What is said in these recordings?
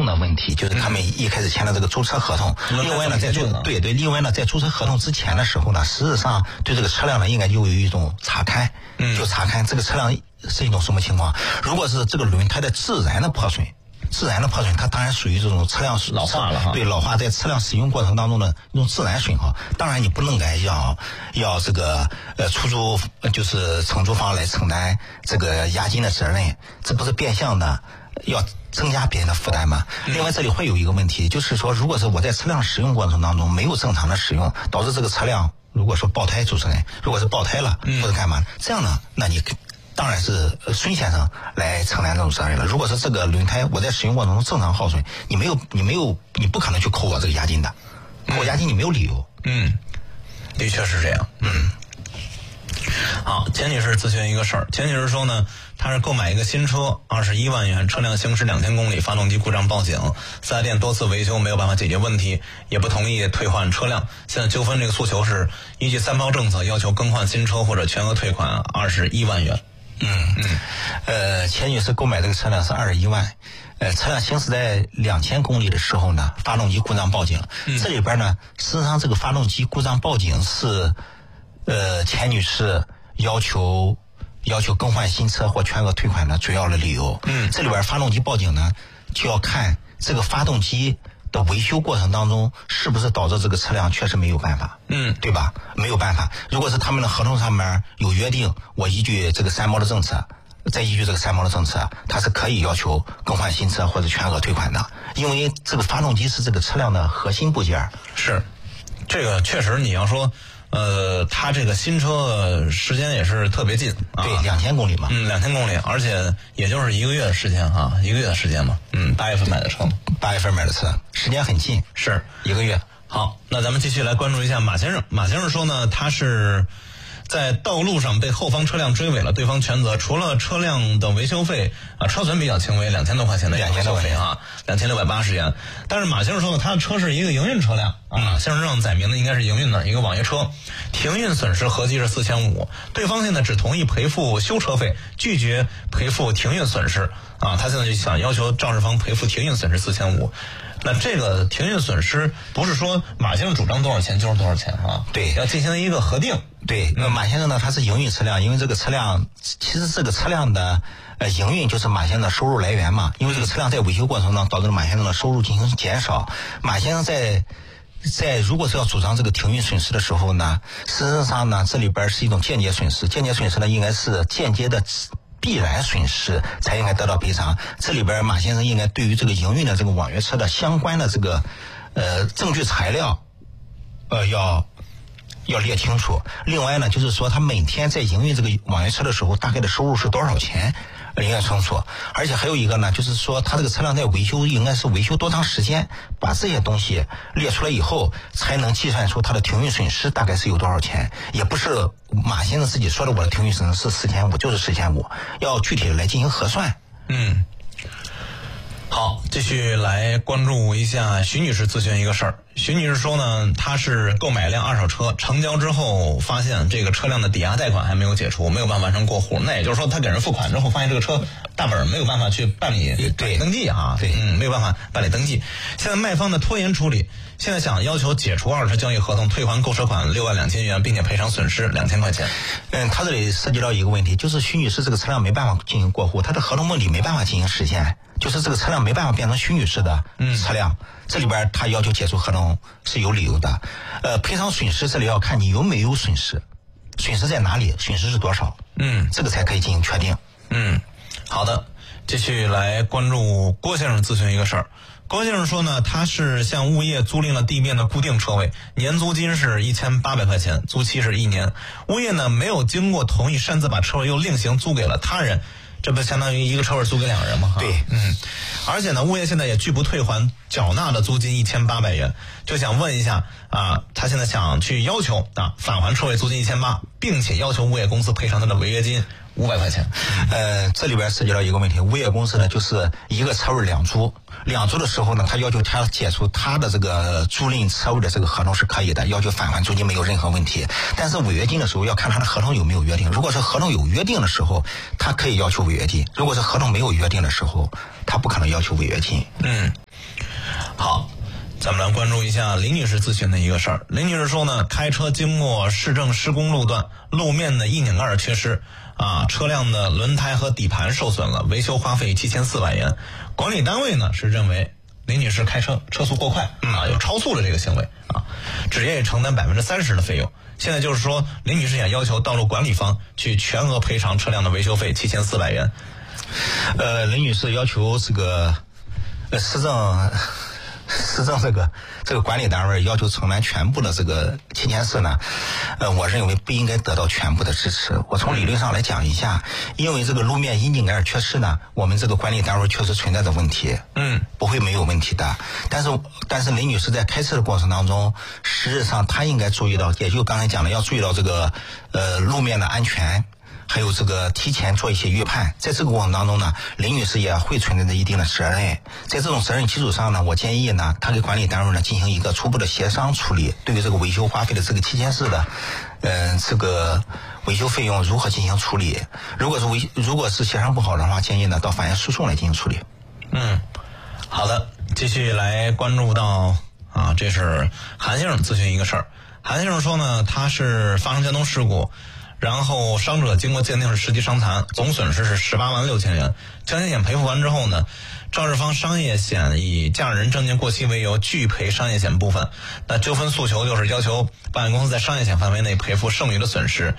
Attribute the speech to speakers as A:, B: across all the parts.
A: 证的问题，就是他们一开始签了这个租车合同。另外呢，另外呢，在租车合同之前的时候呢，实质上对这个车辆呢，应该就有一种查勘，就查勘这个车辆是一种什么情况。如果是这个轮胎的自然的破损，它当然属于这种车辆
B: 老化了哈。
A: 对，老化在车辆使用过程当中的一种自然损耗。当然你不能要这个就是承租方来承担这个押金的责任，这不是变相的要增加别人的负担吗？另外这里会有一个问题，就是说如果是我在车辆使用过程当中没有正常的使用，导致这个车辆如果说爆胎，主持人如果是爆胎了或者干嘛，这样呢，那你当然是孙先生来承担这种责任了。如果是这个轮胎我在使用过程中正常耗损，你不可能去扣我这个押金的，扣押金你没有理由。
B: 的确是这样。好，钱女士咨询一个事儿。钱女士说呢，她是购买一个新车，21万元，车辆行驶2000公里，发动机故障报警，4S店多次维修没有办法解决问题，也不同意退换车辆。现在纠纷这个诉求是依据3包政策要求更换新车或者全额退款21万元。
A: 钱女士购买这个车辆是21万，车辆行驶在2000公里的时候呢，发动机故障报警。这里边呢，事实上这个发动机故障报警是钱女士要求更换新车或全额退款的主要的理由。这里边发动机报警呢，就要看这个发动机的维修过程当中是不是导致这个车辆确实没有办法，对吧？没有办法。如果是他们的合同上面有约定，我依据这个3包的政策，再依据这个3包的政策，它是可以要求更换新车或者全额退款的，因为这个发动机是这个车辆的核心部件。
B: 是，这个确实你要说。他这个新车时间也是特别近，
A: 对，2000公里嘛
B: ，2000公里，而且也就是1个月的时间哈，1个月的时间嘛，8月份买的车嘛
A: ，8月份买的车，时间很近，
B: 是
A: 1个月。
B: 好，那咱们继续来关注一下马先生。马先生说呢，他是在道路上被后方车辆追尾了，对方全责，除了车辆的维修费车损比较轻微，2000多块钱的维修费2680元。但是马先生说呢，他的车是一个营运车辆先生上载明的应该是营运的一个网约车，停运损失合计是4500，对方现在只同意赔付修车费，拒绝赔付停运损失他现在就想要求肇事方赔付停运损失4500。那这个停运损失不是说马先生主张多少钱就是多少钱
A: 对，
B: 要进行一个核定。
A: 对，那马先生呢，他是营运车辆，因为这个车辆其实这个车辆的营运就是马先生的收入来源嘛，因为这个车辆在维修过程中导致了马先生的收入进行减少。马先生在如果是要主张这个停运损失的时候呢，事实上呢，这里边是一种间接损失，间接损失呢应该是间接的必然损失才应该得到赔偿。这里边马先生应该对于这个营运的这个网约车的相关的这个证据材料要列清楚。另外呢，就是说他每天在营运这个网约车的时候大概的收入是多少钱，应该清楚。而且还有一个呢，就是说他这个车辆在维修应该是维修多长时间，把这些东西列出来以后才能计算出他的停运损失大概是有多少钱。也不是马先生自己说的我的停运损失是4500就是4500，要具体的来进行核算。
B: 好，继续来关注一下徐女士咨询一个事儿。徐女士说呢，她是购买一辆二手车，成交之后发现这个车辆的抵押贷款还没有解除，没有办法完成过户。那也就是说，她给人付款之后，发现这个车大本没有办法去办理登记没有办法办理登记。现在卖方的拖延处理，现在想要求解除二手车交易合同，退还购车款62000元，并且赔偿损失2000块钱。
A: 他这里涉及到一个问题，就是徐女士这个车辆没办法进行过户，她的合同目的没办法进行实现，就是这个车辆没办法变成徐女士的车辆。这里边他要求解除合同是有理由的。赔偿损失这里要看你有没有损失，损失在哪里，损失是多少，这个才可以进行确定。
B: 好的，继续来关注郭先生咨询一个事儿。郭先生说呢，他是向物业租赁了地面的固定车位，年租金是1800块钱，租期是1年。物业呢没有经过同意，擅自把车位又另行租给了他人，这不相当于一个车位租给2人吗？
A: 对，
B: 而且呢，物业现在也拒不退还缴纳的租金1800元，就想问一下他现在想去要求返还车位租金1800，并且要求物业公司赔偿他的违约金500块钱。
A: 这里边涉及到一个问题，物业公司呢就是一个车位两租的时候呢，他要求他解除他的这个租赁车位的这个合同是可以的，要求返还租金没有任何问题。但是违约金的时候要看他的合同有没有约定，如果是合同有约定的时候，他可以要求违约金；如果是合同没有约定的时候，他不可能要求违约金。
B: 咱们来关注一下林女士咨询的一个事儿。林女士说呢，开车经过市政施工路段，路面的一拧盖缺失车辆的轮胎和底盘受损了，维修花费7400元。管理单位呢是认为林女士开车速过快有超速的这个行为只愿意承担30%的费用。现在就是说，林女士想要求道路管理方去全额赔偿车辆的维修费7400元。
A: 林女士要求这个市政这个管理单位要求承担全部的这个7400呢，我认为不应该得到全部的支持。我从理论上来讲一下，因为这个路面一拧盖缺失呢，我们这个管理单位确实存在着问题，不会没有问题的。但是林女士在开车的过程当中，实际上她应该注意到，也就刚才讲的，要注意到这个路面的安全。还有这个提前做一些预判，在这个过程当中呢，林女士也会存在着一定的责任。在这种责任基础上呢，我建议呢，她给管理单位呢进行一个初步的协商处理，对于这个维修花费的这个7400的这个维修费用如何进行处理。如果是协商不好的话，建议呢到法院诉讼来进行处理。
B: 好的，继续来关注到这是韩先生咨询一个事儿。韩先生说呢，他是发生交通事故，然后伤者经过鉴定是10级伤残，总损失是186000元。强险险赔付完之后呢，肇事方商业险以驾驶人证件过期为由拒赔商业险部分。那纠纷诉求就是要求保险公司在商业险范围内赔付剩余的损失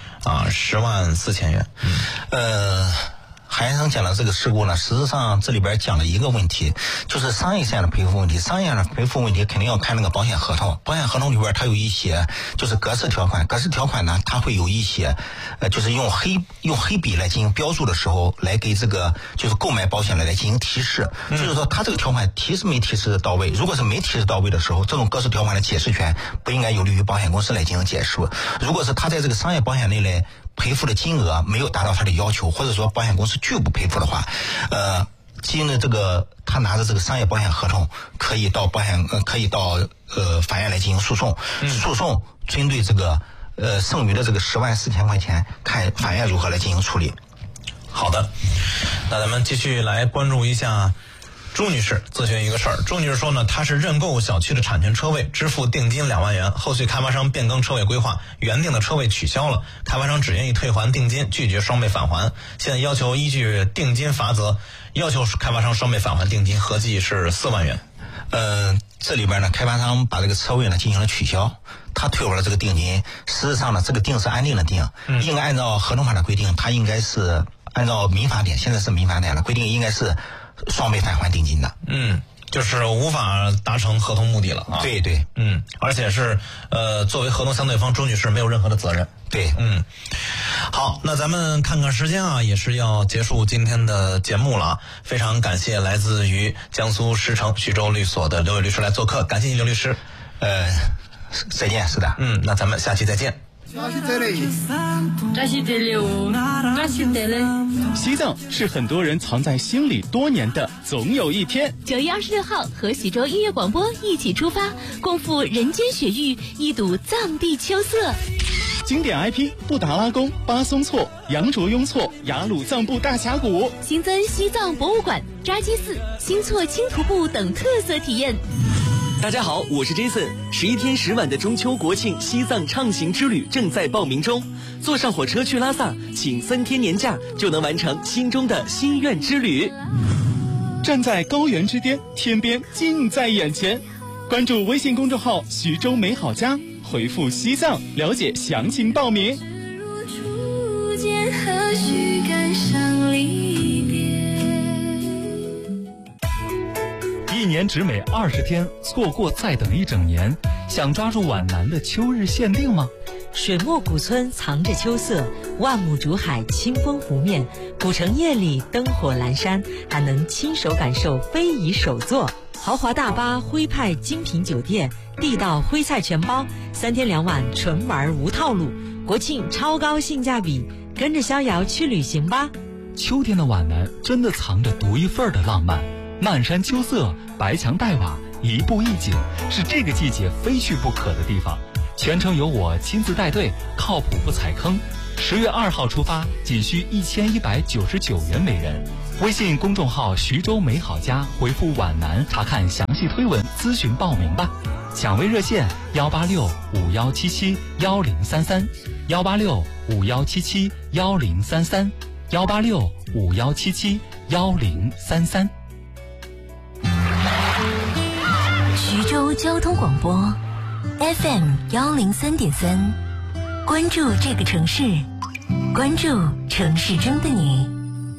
B: 104000元。
A: 韩先生讲的这个事故呢，实际上这里边讲了一个问题，就是商业险的赔付问题。商业险的赔付问题肯定要看那个保险合同，保险合同里边它有一些就是格式条款，格式条款呢它会有一些就是用黑笔来进行标注的时候，来给这个就是购买保险的来进行提示。就是说它这个条款提示没提示到位，如果是没提示到位的时候，这种格式条款的解释权不应该有利于保险公司来进行解释。如果是他在这个商业保险内来赔付的金额没有达到他的要求，或者说保险公司拒不赔付的话，基于这个他拿着这个商业保险合同，可以到法院来进行诉讼，诉讼针对这个剩余的这个104000块钱，看法院如何来进行处理。
B: 好的，那咱们继续来关注一下朱女士咨询一个事儿。朱女士说呢，她是认购小区的产权车位，支付定金2万元，后续开发商变更车位规划，原定的车位取消了，开发商只愿意退还定金，拒绝双倍返还。现在要求依据定金罚则，要求开发商双倍返还定金，合计是4万元。
A: 这里边呢，开发商把这个车位呢进行了取消，他退回了这个定金。实际上呢，这个定是安定的定，应该按照合同法的规定，他应该是按照民法典，现在是民法典了，规定应该是双倍返还定金的。
B: 就是无法达成合同目的了
A: 对，
B: 而且是作为合同相对方，朱女士没有任何的责任。
A: 对，
B: 好，那咱们看看时间也是要结束今天的节目了。非常感谢来自于江苏狮城徐州律所的刘伟律师来做客，感谢你刘律师。
A: 再见，是的。
B: 那咱们下期再见。
C: 西藏是很多人藏在心里多年的总有一天。
D: 9月26号和徐州音乐广播一起出发，共赴人间雪域，一睹藏地秋色。
C: 经典 IP 布达拉宫、巴松措、羊卓雍措、雅鲁藏布大峡谷，
D: 新增西藏博物馆、扎基寺、新措轻徒步等特色体验。
E: 大家好，我是 Jason。11天10晚的中秋国庆西藏畅行之旅正在报名中，坐上火车去拉萨，请3天年假就能完成心中的心愿之旅。
C: 站在高原之巅，天边近在眼前。关注微信公众号徐州美好家，回复西藏了解详情报名。何须赶上离别
F: 1年只美20天，错过再等1整年。想抓住皖南的秋日限定吗？
G: 水墨古村藏着秋色，万亩竹海清风拂面，古城夜里灯火阑珊，还能亲手感受非遗手作。豪华大巴徽派精品酒店，地道徽菜全包，3天2晚纯玩无套路，国庆超高性价比，跟着逍遥去旅行吧。
F: 秋天的皖南真的藏着独一份的浪漫，漫山秋色，白墙黛瓦，一步一景，是这个季节非去不可的地方。全程由我亲自带队，靠谱不踩坑。 10月2号出发，仅需1199元每人。微信公众号徐州美好家回复皖南查看详细推文咨询报名吧。抢位热线18651771033 18651771033 18651771033。
D: 徐州交通广播 FM 103.3，关注这个城市，关注城市中的你。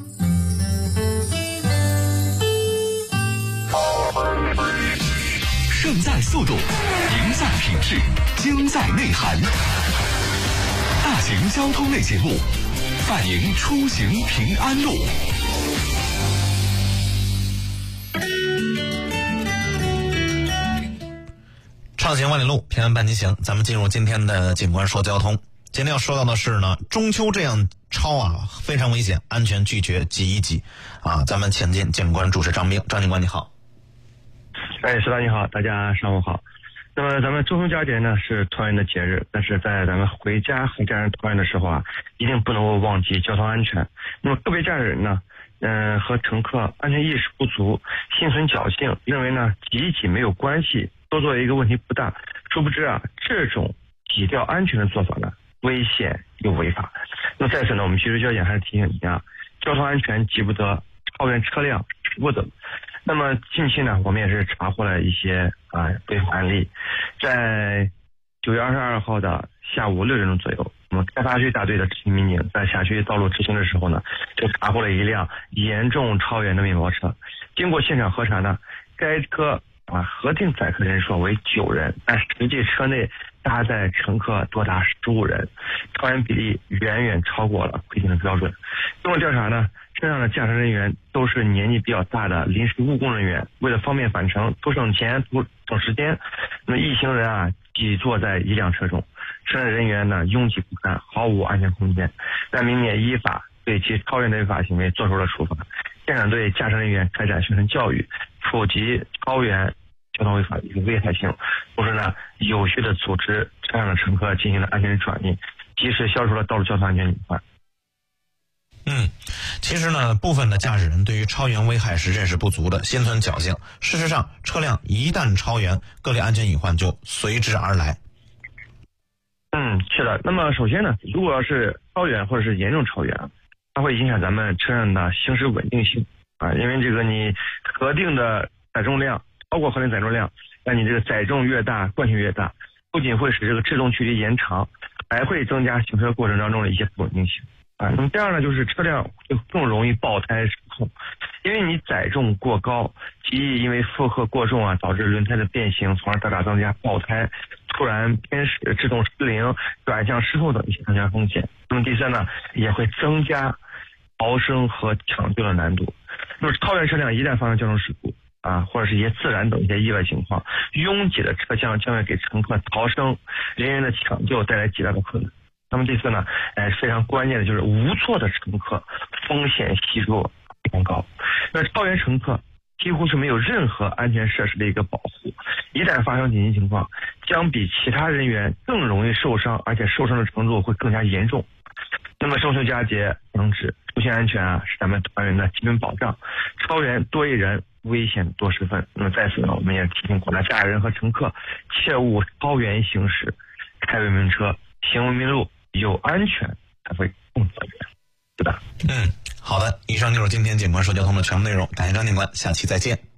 H: 胜在速度，赢在品质，精在内涵。大型交通类节目，泛赢出行平安路。
B: 畅行万里路，平安伴你行。咱们进入今天的警官说交通。今天要说到的是呢，中秋这样超啊，非常危险，安全拒绝挤一挤啊。咱们请进警官主持张兵，张警官你好。
I: 石大你好，大家上午好。那么咱们中秋佳节呢是团圆的节日，但是在咱们回家和家人团圆的时候啊，一定不能够忘记交通安全。那么个别驾驶人呢，和乘客安全意识不足，心存侥幸，认为呢挤一挤没有关系，多做一个问题不大。殊不知啊，这种挤掉安全的做法呢，危险又违法。那么在此呢，我们徐州交警还是提醒你啊，交通安全挤不得，超员车辆使不得。那么近期呢，我们也是查获了一些违法案例。在9月22号的下午6点钟左右，我们开发区大队的执勤民警在辖区道路执行的时候呢，就查获了一辆严重超员的面包车。经过现场核查呢，该车核定载客人数为9人，但实际车内搭载乘客多达15人，超员比例远远超过了规定的标准。经过调查呢，车上的驾驶人员都是年纪比较大的临时务工人员，为了方便返程，图省钱图省时间，那么一行人挤坐在一辆车中，车内人员呢拥挤不堪，毫无安全空间。那民警依法对其超员的违法行为作出了处罚，现场对驾驶人员开展宣传教育，普及超员交通违法的一个危害性，同时呢有序的组织车上的乘客进行了安全转运，及时消除了道路交通安全隐患。
B: 其实呢，部分的驾驶人对于超员危害是认识不足的，心存侥幸。事实上，车辆一旦超员，各类安全隐患就随之而来。
I: 是的。那么首先呢，如果要是超员或者是严重超员，它会影响咱们车辆的行驶稳定性因为这个你核定的载重量超过核定载重量，那你这个载重越大，惯性越大，不仅会使这个制动距离延长，还会增加行车过程当中的一些不稳定性。那么第二呢，就是车辆就更容易爆胎失控，因为你载重过高，极易因为负荷过重导致轮胎的变形，从而大大增加爆胎、突然偏驶、制动失灵、转向失控等一些安全风险。那么第三呢，也会增加逃生和抢救的难度。那么超员车辆一旦发生交通事故或者是一些自燃等一些意外情况，拥挤的车厢将会给乘客逃生、人员的抢救带来极大的困难。那么第四呢，非常关键的就是无措的乘客风险系数非常高。那超员乘客几乎是没有任何安全设施的一个保护，一旦发生紧急情况，将比其他人员更容易受伤，而且受伤的程度会更加严重。那么中秋佳节能指出行安全是咱们团员的基本保障，超员多一人，危险多十分。那么在此呢，我们也提醒广大驾驶人和乘客，切勿超员行驶，开文明车，行文明路，有安全才会更安全，对吧？
B: 好的，以上就是今天警官说交通的全部内容，感谢张警官，下期再见。